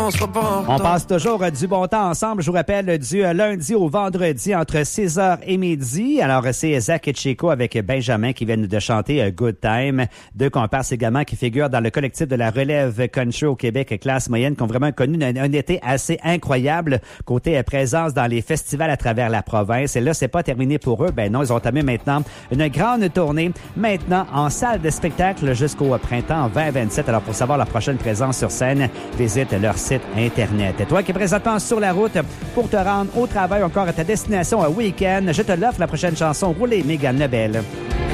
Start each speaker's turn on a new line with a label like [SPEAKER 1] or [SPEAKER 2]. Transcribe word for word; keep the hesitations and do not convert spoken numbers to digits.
[SPEAKER 1] on sera pas en retard.
[SPEAKER 2] On passe toujours euh, du bon temps ensemble. Je vous rappelle, du euh, lundi au vendredi entre six heures et midi. Alors, c'est Zach et Chico avec Benjamin qui viennent de chanter euh, Good Time. Deux comparses également qui figurent dans le collectif de la relève country au Québec, classe moyenne, qui ont vraiment connu un, un été assez incroyable côté euh, présence dans les festivals à travers la province. Et là, c'est pas terminé pour eux. Ben non, ils ont entamé maintenant une grande tournée, maintenant en salle de spectacle jusqu'au printemps vingt vingt-sept. Alors, pour savoir la prochaine présence sur scène, visite leur site Internet. Et toi qui es présentement sur la route pour te rendre au travail, encore à ta destination un week-end, je te l'offre la prochaine chanson. Roulez, Mégane Lebel.